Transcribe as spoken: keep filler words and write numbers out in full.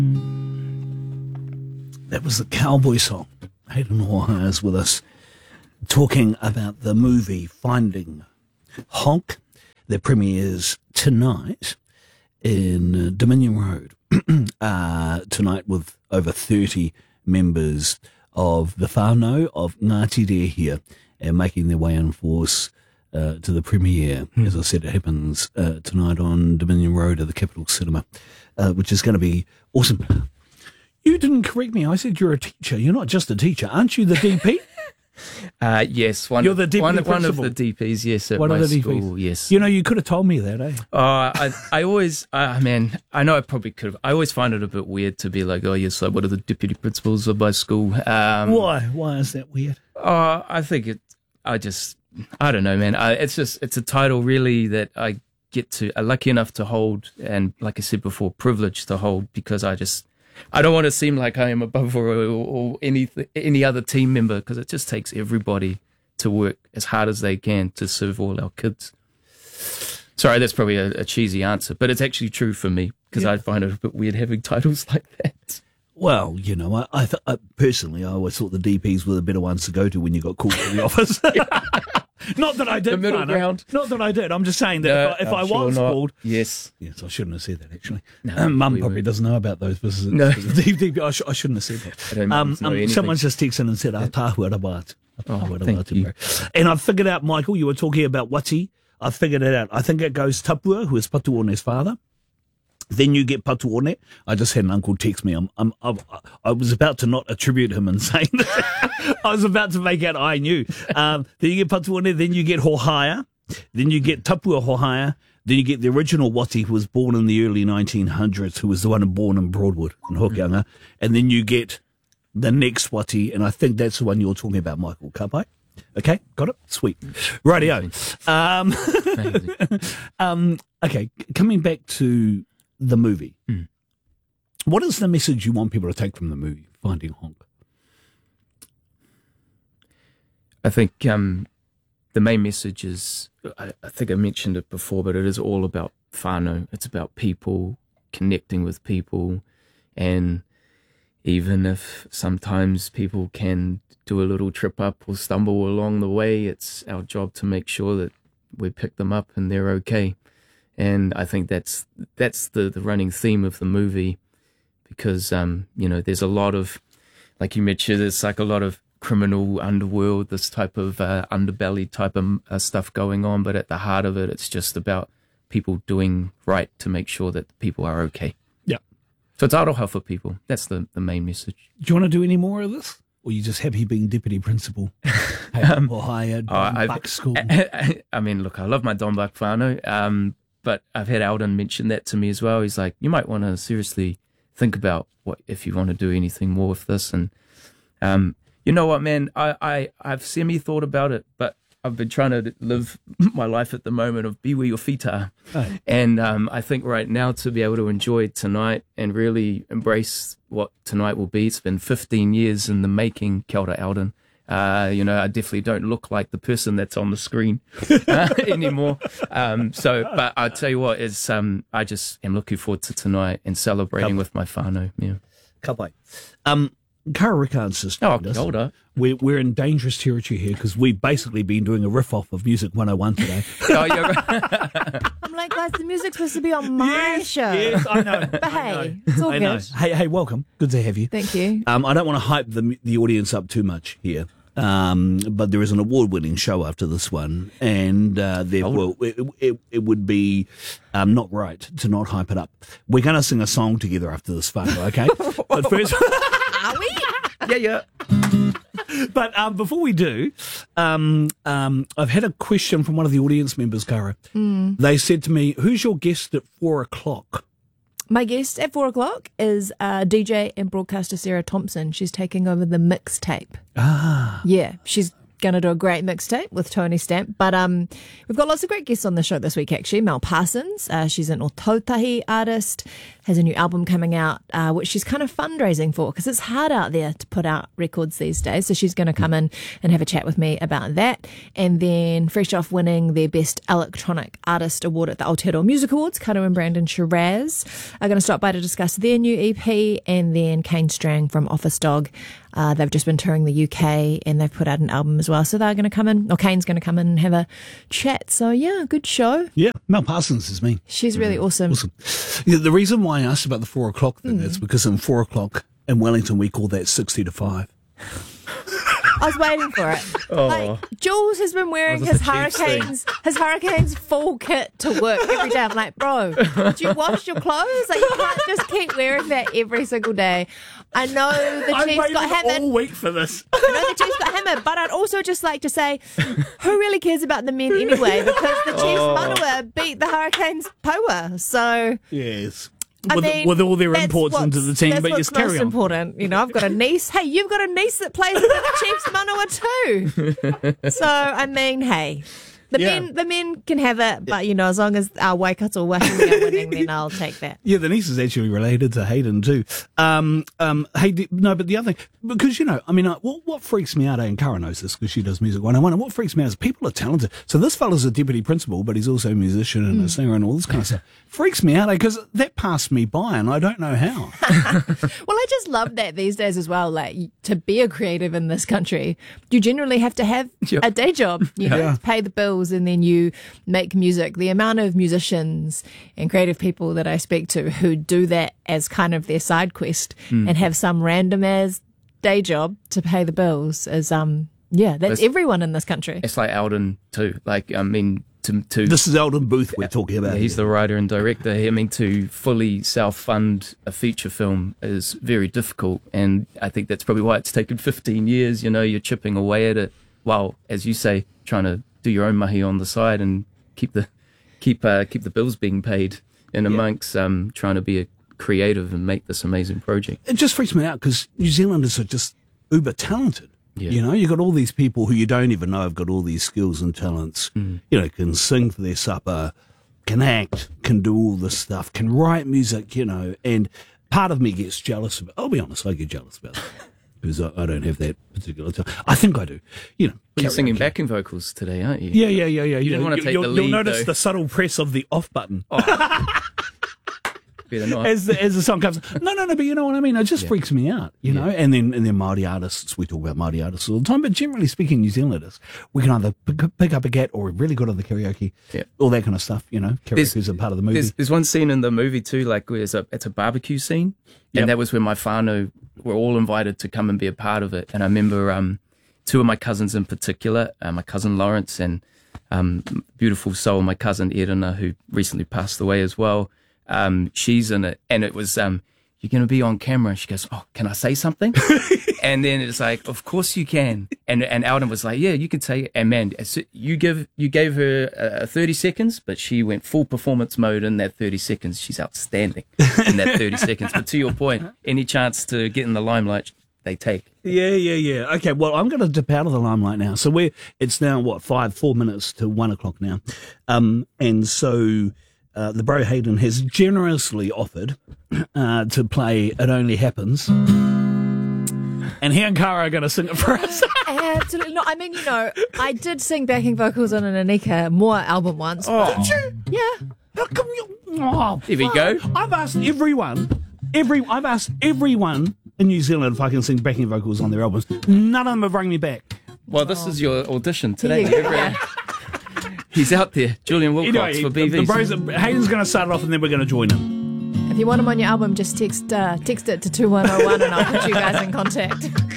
That was the Cowboy song. Hayden Hawhire is with us, talking about the movie Finding Honk. That premieres tonight in uh, Dominion Road. uh, tonight with over thirty members of the whānau of Ngāti Reo here, and making their way in force uh, to the premiere. Mm. As I said, it happens uh, tonight on Dominion Road at the Capitol Cinema, uh, which is going to be awesome. You didn't correct me. I said you're a teacher. You're not just a teacher. Aren't you the D P? Uh, yes, one, You're the deputy one, one principal. of the D Ps, yes, at one my of the school, D Ps. yes. You know, you could have told me that, eh? Uh, I, I always, uh, man, I know I probably could have. I always find it a bit weird to be like, oh, yes, like, what are the deputy principals of my school? Um, Why? Why is that weird? Uh, I think it, I just, I don't know, man. I, it's just, it's a title really that I get to, I'm lucky enough to hold, and like I said before, privileged to hold, because I just, I don't want to seem like I am above or, or, or any any other team member, because it just takes everybody to work as hard as they can to serve all our kids. Sorry, that's probably a, a cheesy answer, but it's actually true for me, because yeah. I find it a bit weird having titles like that. Well, you know, I, I, th- I personally, I always thought the D Ps were the better ones to go to when you got called to the office. Not that I did. The middle Fana. ground. Not that I did. I'm just saying that No, if I, if I sure was not. called, yes, yes, I shouldn't have said that actually. No, um, Mum we probably were. doesn't know about those businesses. No. D P, I, sh- I shouldn't have said that. I don't um, know um, anything. someone's just texted and said, "Ah, tahua rabat." Oh, thank you. And I figured out, Michael, you were talking about wati. I figured it out. I think it goes Tapua, who is Patuone's father. Then you get Patuone. I just had an uncle text me. I'm, I'm, I'm, I was about to not attribute him and saying that. I was about to make out I knew. Um, then you get Patuone. Then you get Hōhaya. Then you get Tapua Hōhaya. Then you get the original Wati, who was born in the early nineteen hundreds, who was the one born in Broadwood in Hokianga. And then you get the next Wati, and I think that's the one you're talking about, Michael. Kapai? Okay, got it? Sweet. Rightio. Um, um, okay, coming back to the movie. Mm. What is the message you want people to take from the movie, Finding Honk? I think um, the main message is, I, I think I mentioned it before, but it is all about whānau. It's about people, connecting with people, and even if sometimes people can do a little trip up or stumble along the way, it's our job to make sure that we pick them up and they're okay. And I think that's that's the, the running theme of the movie, because, um, you know, there's a lot of, like you mentioned, there's like a lot of criminal underworld, this type of uh, underbelly type of uh, stuff going on. But at the heart of it, it's just about people doing right to make sure that people are okay. Yeah. So it's aroha for people. That's the, the main message. Do you want to do any more of this? Or are you just happy being deputy principal? um, or hired oh, Buck School? I, I mean, look, I love my Don Buck whānau. Um, But I've had Alden mention that to me as well. He's like, you might want to seriously think about what if you want to do anything more with this. And um, you know what, man, I, I, I've semi-thought about it, but I've been trying to live my life at the moment of be where your feet are. Oh. And um, I think right now to be able to enjoy tonight and really embrace what tonight will be. It's been fifteen years in the making, Kia ora, Alden. Uh, you know, I definitely don't look like the person that's on the screen uh, anymore. Um, so, but I'll tell you what, is um, I just am looking forward to tonight and celebrating Kapai. with my whānau. Yeah. Kapai. Um, Kara Ricard's just Oh, joined us. kia ora. We're, we're in dangerous territory here because we've basically been doing a riff-off of Music one oh one today. Oh, you're right. I'm like, guys, the music's supposed to be on my yes, show. Yes, I know. But I hey, know. it's all I know. good. Hey, hey, welcome. Good to have you. Thank you. Um, I don't want to hype the the audience up too much here, um, but there is an award-winning show after this one, and uh, therefore it, it, it would be um, not right to not hype it up. We're going to sing a song together after this photo, okay? But first, Are we? Yeah, yeah. but um, before we do, um, um, I've had a question from one of the audience members, Kara. Mm. They said to me, "Who's your guest at four o'clock?" My guest at four o'clock is uh, D J and broadcaster Sarah Thompson. She's taking over the mixtape. Ah, Yeah, she's going to do a great mixtape with Tony Stamp. But um, we've got lots of great guests on the show this week, actually. Mel Parsons, uh, she's an Otautahi artist. has a new album coming out, uh, which she's kind of fundraising for because it's hard out there to put out records these days. So she's going to come in and have a chat with me about that. And then fresh off winning their Best Electronic Artist Award at the Aotearoa Music Awards, Kato and Brandon Shiraz are going to stop by to discuss their new E P. And then Kane Strang from Office Dog. Uh, they've just been touring the U K and they've put out an album as well. So they're going to come in, or Kane's going to come in and have a chat. So yeah, good show. Yeah, Mel Parsons is me. She's really mm. awesome. Awesome. Yeah, the reason why I asked about the four o'clock thing mm. is because in four o'clock in Wellington we call that sixty to five. I was waiting for it. Oh. Like, Jules has been wearing his Hurricanes, his Hurricanes full kit to work every day. I'm like, bro, do you wash your clothes? Like, you can't just keep wearing that every single day. I know the I Chiefs got hammered. all week for this. I know the Chiefs got hammered, but I'd also just like to say, who really cares about the men anyway? Because the Chiefs Oh. Manawa beat the Hurricanes Poa. So Yes. I With, mean, with all their that's imports what's- into the team, that's but what's just carry most on. important. You know, I've got a niece. Hey, you've got a niece that plays for the Chiefs Manawa too. So I mean, hey, the Yeah. men the men can have it, but you know, as long as our Waikato Wahine are winning, then I'll take that. Yeah, the niece is actually related to Hayden too. Um, um, hey, d- no, but the other thing, because you know, I mean, uh, what, what freaks me out, eh, and Cara knows this because she does music one oh one, and what freaks me out is people are talented. So this fella's a deputy principal, but he's also a musician and a singer and all this kind of stuff. Freaks me out, eh, because that passed me by and I don't know how. Well, I just love that these days as well. Like, to be a creative in this country, you generally have to have Yep. a day job, you know, Yeah. to pay the bills, and then you make music. The amount of musicians and creative people that I speak to who do that as kind of their side quest Hmm. and have some random as day job to pay the bills is, um, yeah, that's That's- everyone in this country. It's like Alden too. Like I mean, to to This is Eldon Booth we're talking about. yeah, he's the writer and director. I mean, to fully self-fund a feature film is very difficult, and I think that's probably why it's taken fifteen years. You know, you're chipping away at it while, as you say, trying to do your own mahi on the side and keep the keep uh, keep the bills being paid, in amongst um, trying to be a creative and make this amazing project. It just freaks me out because New Zealanders are just uber talented. Yeah. You know, you've got all these people who you don't even know have got all these skills and talents. Mm. You know, can sing for their supper, can act, can do all this stuff, can write music, you know, and part of me gets jealous of it. I'll be honest, I get jealous about it because I, I don't have that particular talent. I think I do. You know, You're carry singing on, backing vocals today, aren't you? Yeah, yeah, yeah, yeah. You didn't wanna take you'll, the You'll lead, notice though. the subtle press of the off button. Better not. as the, as the song comes. No, no, no, but you know what I mean? It just Yeah. freaks me out, you know? And then and then Māori artists, we talk about Māori artists all the time, but generally speaking, New Zealanders, we can either pick, pick up a gat or we're really good at the karaoke, Yeah. all that kind of stuff, you know? There's- Karaoke is a part of the movie. There's, there's one scene in the movie too, like where it's a, it's a barbecue scene, Yep. and that was where my whānau were all invited to come and be a part of it. And I remember um, two of my cousins in particular, uh, my cousin Lawrence and um, beautiful soul, my cousin Irina, who recently passed away as well. Um, she's in it, and it was um, you're going to be on camera. She goes, "Oh, can I say something?" And then it's like, "Of course you can." And and Alden was like, "Yeah, you can say it." And man, as it- you give you gave her uh, thirty seconds, but she went full performance mode in that thirty seconds. She's outstanding in that thirty seconds. But to your point, any chance to get in the limelight, they take. Yeah, yeah, yeah. Okay, well, I'm going to dip out of the limelight now. So we're, it's now, what, five, four minutes to one o'clock now. Um, and so uh, the bro Hayden has generously offered uh, to play It Only Happens. And he and Cara are going to sing it for us. Absolutely not. I mean, you know, I did sing backing vocals on an Anika Moore album once. Oh. Did you? Yeah. How come you? Oh, Here we go. I've asked everyone, every I've asked everyone in New Zealand if I can sing backing vocals on their albums. None of them have rung me back. Well, this is your audition today. Here you go. Everyone- He's out there, Julian Wilcox Anyway, for B the, V. the bros, Hayden's going to start it off and then we're going to join him. If you want them on your album, just text uh, text it to two one oh one and I'll put you guys in contact.